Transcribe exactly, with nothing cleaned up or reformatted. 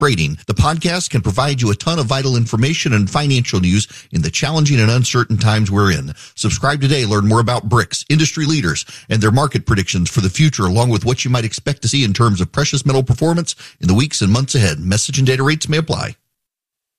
Trading. The podcast can provide you a ton of vital information and financial news in the challenging and uncertain times we're in. Subscribe today. Learn more about bricks, industry leaders, and their market predictions for the future, along with what you might expect to see in terms of precious metal performance in the weeks and months ahead. Message and data rates may apply.